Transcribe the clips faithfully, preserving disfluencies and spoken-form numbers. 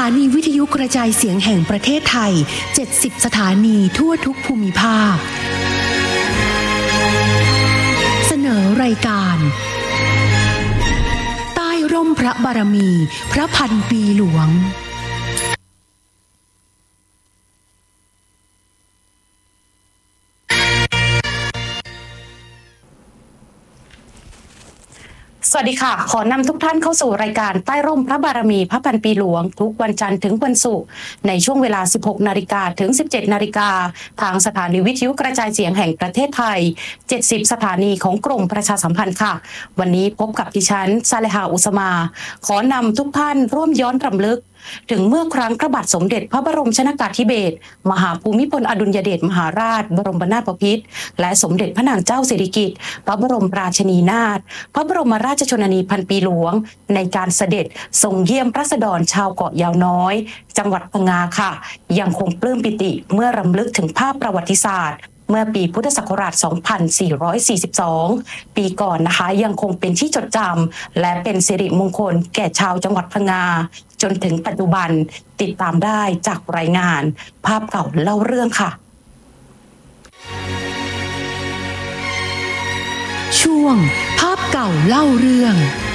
นีวิทยุกระจายเสียงแห่งประเทศไทยเจ็ดสิบสถานีทั่วทุกภูมิภาคเสนอรายการใต้ร่มพระบารมีพระพันปีหลวงสวัสดีค่ะขอนำทุกท่านเข้าสู่รายการใต้ร่มพระบารมีพระพันปีหลวงทุกวันจันทร์ถึงวันศุกร์ในช่วงเวลา สิบหกนาฬิกา ถึง สิบเจ็ดนาฬิกา ทางสถานีวิทยุกระจายเสียงแห่งประเทศไทยเจ็ดสิบสถานีของกรมประชาสัมพันธ์ค่ะวันนี้พบกับดิฉันซาเลฮาอุสมาขอนำทุกท่านร่วมย้อนรำลึกถึงเมื่อครั้งพระบาทสมเด็จพระบรมชนกาธิเบศรมหาภูมิพลอดุลยเดชมหาราชบรมนาถบพิตรและสมเด็จพระนางเจ้าสิริกิติ์พระบรมราชินีนาถพระบรมราชชนนีพันปีหลวงในการเสด็จทรงเยี่ยมราษฎรชาวเกาะยาวน้อยจังหวัดพังงาค่ะยังคงปลื้มปิติเมื่อรำลึกถึงภาพประวัติศาสตร์เมื่อปีพุทธศักราช สองพันสี่ร้อยสี่สิบสอง ปีก่อนนะคะยังคงเป็นที่จดจำและเป็นสิริมงคลแก่ชาวจังหวัดพังงาจนถึงปัจจุบันติดตามได้จากรายงานภาพเก่าเล่าเรื่องค่ะช่วงภาพเก่าเล่าเรื่อง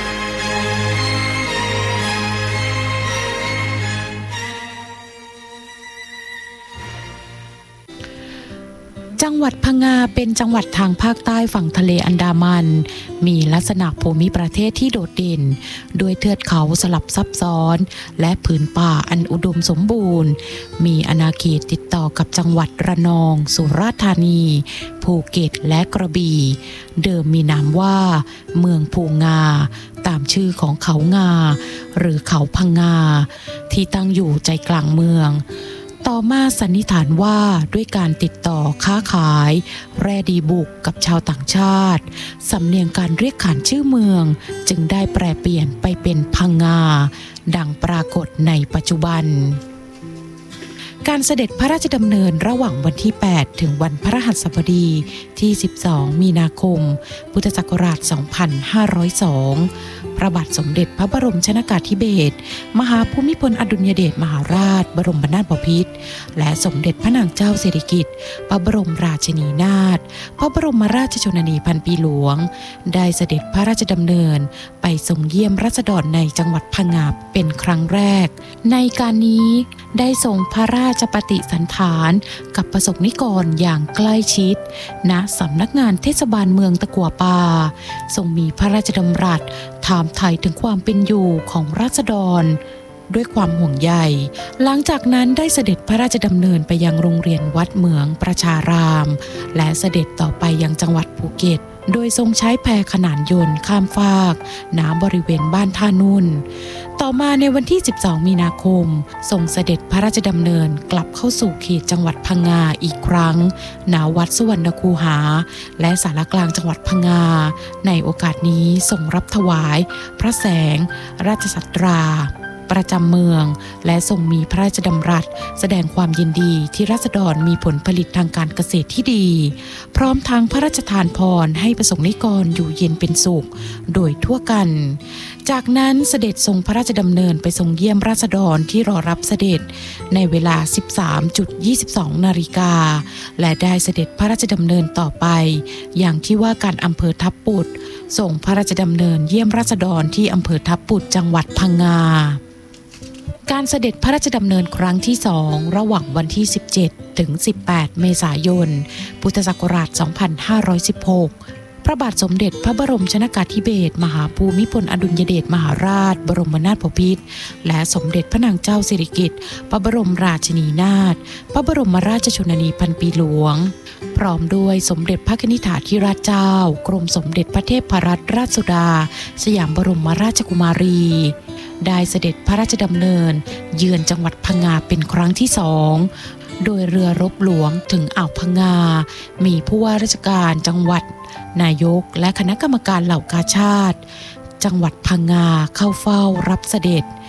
จังหวัดพังงาเป็นจังหวัดทางภาคใต้ฝั่งทะเลอันดามันมีลักษณะภูมิประเทศที่โดดเด่นด้วยเทือกเขาสลับซับซ้อนและผืนป่าอันอุดมสมบูรณ์มีอาณาเขตติดต่อกับจังหวัดระนองสุราษฎร์ธานีภูเก็ตและกระบี่เดิมมีนามว่าเมืองภูงาตามชื่อของเขางาหรือเขาพังงาที่ตั้งอยู่ใจกลางเมืองต่อมาสันนิษฐานว่าด้วยการติดต่อค้าขายแร่ดีบุกกับชาวต่างชาติสำเนียงการเรียกขานชื่อเมืองจึงได้แปรเปลี่ยนไปเป็นพังงาดังปรากฏในปัจจุบันการเสด็จพระราชดำเนินระหว่างวันที่แปดถึงวันพฤหัสบดีที่สิบสองมีนาคมพุทธศักราชสองพันห้าร้อยสองพระบาทสมเด็จพระบรมชนกาธิเบศรมหาภูมิพลอดุลยเดชมหาราชบรมนาถบพิตรและสมเด็จพระนางเจ้าสิริกิติ์พระบรมราชินีนาถพระบรมราชชนนีพันปีหลวงได้เสด็จพระราชดำเนินไปทรงเยี่ยมราษฎรในจังหวัดพังงาเป็นครั้งแรกในการนี้ได้ทรงพระราชปฏิสันถานกับประสบนิกรอย่างใกล้ชิดณสำนักงานเทศบาลเมืองตะกั่วป่าทรงมีพระราชดำรัสถามไถ่ถึงความเป็นอยู่ของราษฎรด้วยความห่วงใยหลังจากนั้นได้เสด็จพระราชดำเนินไปยังโรงเรียนวัดเหมืองประชารามและเสด็จต่อไปยังจังหวัดภูเก็ตโดยทรงใช้แพขนานยนต์ข้ามฟากณบริเวณบ้านท่านุ่นต่อมาในวันที่สิบสองมีนาคมทรงเสด็จพระราชดำเนินกลับเข้าสู่เขตจังหวัดพังงาอีกครั้งณวัดสุวรรณคูหาและศาลากลางจังหวัดพังงาในโอกาสนี้ทรงรับถวายพระแสงราชสัตราประจำเมืองและทรงมีพระราชดำรัสแสดงความยินดีที่ราษฎรมีผลผลิตทางการเกษตรที่ดีพร้อมทั้งพระราชทานพรให้ประสงค์นิกรอยู่เย็นเป็นสุขโดยทั่วกันจากนั้นเสด็จทรงพระราชดำเนินไปทรงเยี่ยมราษฎรที่รอรับเสด็จในเวลา สิบสามนาฬิกายี่สิบสองนาฬิกาและได้เสด็จพระราชดำเนินต่อไปอย่างที่ว่าการอำเภอทับปุดส่งพระราชดำเนินเยี่ยมราษฎรที่อำเภอทับปุดจังหวัดพังงาการเสด็จพระราชดำเนินครั้งที่สองระหว่างวันที่สิบเจ็ดถึงสิบแปดเมษายนพุทธศักราชสองพันห้าร้อยสิบหกพระบาทสมเด็จพระบรมชนกาธิเบศรมหาภูมิพลอดุลยเดชมหาราชบรมนาถบพิตรและสมเด็จพระนางเจ้าสิริกิติ์พระบรมราชินีนาถพระบรมราชชนนีพันปีหลวงพร้อมด้วยสมเด็จพระนิธิธิราชเจ้ากรมสมเด็จพระเทพรัตนราชสุดาสยามบรมราชกุมารีได้เสด็จพระราชดำเนินเยือนจังหวัดพังงาเป็นครั้งที่สองโดยเรือรบหลวงถึงอ่าวพังงามีผู้ว่าราชการจังหวัดนายกและคณะกรรมการเหล่ากาชาติจังหวัดพังงาเข้าเฝ้ารับเสด็จ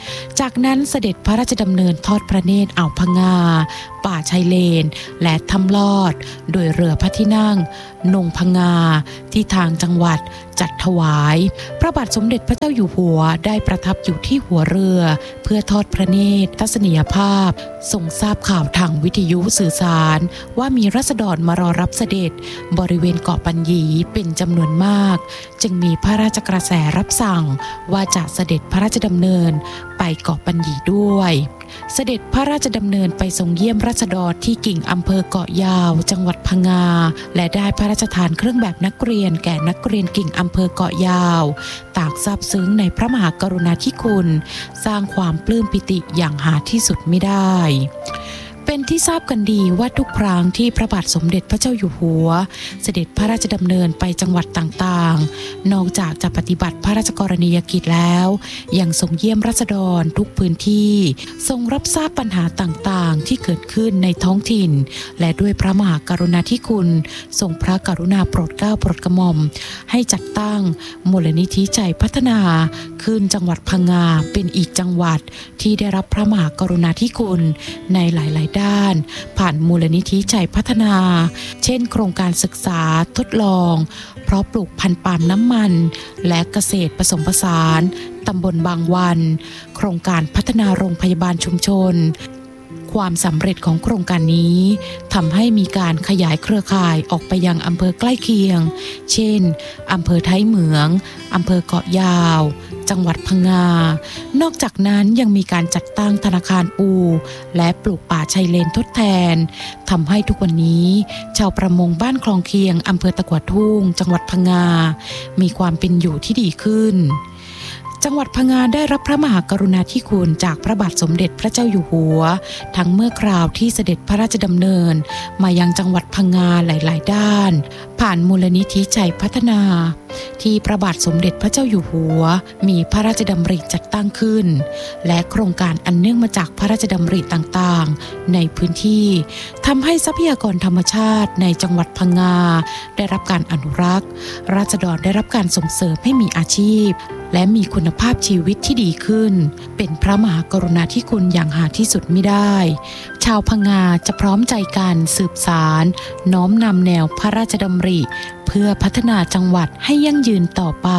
จากนั้นเสด็จพระราชดำเนินทอดพระเนตรอ่าวพะงาป่าชายเลนและถ้ำลอดโดยเรือพระที่นั่งนงพะงาที่ทางจังหวัดจัดถวายพระบาทสมเด็จพระเจ้าอยู่หัวได้ประทับอยู่ที่หัวเรือเพื่อทอดพระเนตรทัศนียภาพทรงทราบข่าวทางวิทยุสื่อสารว่ามีราษฎรมารอรับเสด็จบริเวณเกาะปัญญีเป็นจำนวนมากจึงมีพระราชกระแสรับสั่งว่าจะเสด็จพระราชดำเนินไปเกาะปัญญีด้วยเสด็จพระราชดำเนินไปทรงเยี่ยมราษฎรที่กิ่งอำเภอเกาะยาวจังหวัดพังงาและได้พระราชทานเครื่องแบบนักเรียนแก่นักเรียนกิ่งอำเภอเกาะยาวต่างซาบซึ้งในพระมหากรุณาธิคุณสร้างความปลื้มปิติอย่างหาที่สุดไม่ได้เป็นที่ทราบกันดีว่าทุกครั้งที่พระบาทสมเด็จพระเจ้าอยู่หัวเสด็จพระราชดำเนินไปจังหวัดต่างๆนอกจากจะปฏิบัติพระราชกรณียกิจแล้วยังทรงเยี่ยมราษฎรทุกพื้นที่ทรงรับทราบปัญหาต่างๆที่เกิดขึ้นในท้องถิ่นและด้วยพระมหากรุณาธิคุณทรงพระกรุณาโปรดเกล้าโปรดกระหม่อมให้จัดตั้งมูลนิธิใจพัฒนาขึ้นจังหวัดพังงาเป็นอีกจังหวัดที่ได้รับพระมหากรุณาธิคุณในหลายๆด้านผ่านมูลนิธิใจพัฒนาเช่นโครงการศึกษาทดลองเพราะปลูกพันธุ์ปาล์มน้ำมันและเกษตรผสมผสานตำบลบางวันโครงการพัฒนาโรงพยาบาลชุมชนความสำเร็จของโครงการนี้ทำให้มีการขยายเครือข่ายออกไปยังอำเภอใกล้เคียงเช่นอำเภอท้ายเหมืองอำเภอเกาะยาวจังหวัดพังงานอกจากนั้นยังมีการจัดตั้งธนาคารปูและปลูกป่าชายเลนทดแทนทำให้ทุกวันนี้ชาวประมงบ้านคลองเคียงอำเภอตะกั่วทุ่งจังหวัดพังงามีความเป็นอยู่ที่ดีขึ้นจังหวัดพังงาได้รับพระมหากรุณาธิคุณจากพระบาทสมเด็จพระเจ้าอยู่หัวทั้งเมื่อคราวที่เสด็จพระราชดำเนินมายังจังหวัดพังงาหลายๆด้านผ่านมูลนิธิใจพัฒนาที่พระบาทสมเด็จพระเจ้าอยู่หัวมีพระราชดำริจัดตั้งขึ้นและโครงการอันเนื่องมาจากพระราชดำริต่างๆในพื้นที่ทำให้ทรัพยากรธรรมชาติในจังหวัดพังงาได้รับการอนุรักษ์ราษฎรได้รับการส่งเสริมให้มีอาชีพและมีคุณภาพชีวิตที่ดีขึ้นเป็นพระมหากรุณาธิคุณอย่างหาที่สุดไม่ได้ชาวพังงาจะพร้อมใจกันสืบสานน้อมนำแนวพระราชดำริเพื่อพัฒนาจังหวัดให้ยั่งยืนต่อไป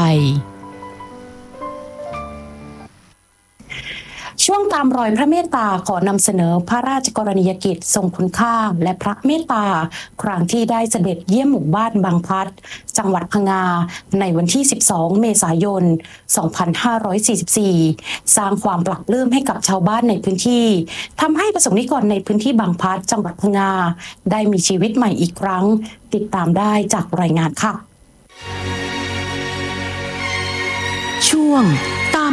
ช่วงตามรอยพระเมตตาขอนำเสนอพระราชกรณียกิจทรงคุณค่าและพระเมตตาครั้งที่ได้เสด็จเยี่ยมหมู่บ้านบางพลัดจังหวัดพังงาในวันที่สิบสองเมษายนสองพันห้าร้อยสี่สิบสี่สร้างความปรับปลื้มให้กับชาวบ้านในพื้นที่ทำให้ประสบนิกรในพื้นที่บางพลัดจังหวัดพังงาได้มีชีวิตใหม่อีกครั้งติดตามได้จากรายงานค่ะช่วง